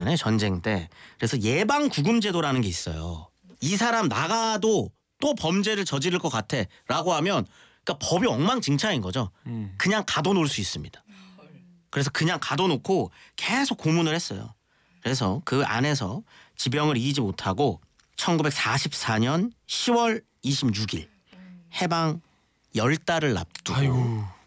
전쟁 때. 그래서 예방 구금 제도라는 게 있어요. 이 사람 나가도 또 범죄를 저지를 것 같아라고 하면 그러니까 법이 엉망진창인 거죠. 그냥 가둬놓을 수 있습니다. 그래서 그냥 가둬놓고 계속 고문을 했어요. 그래서 그 안에서 지병을 이기지 못하고 1944년 10월 26일 해방 10달을 앞두고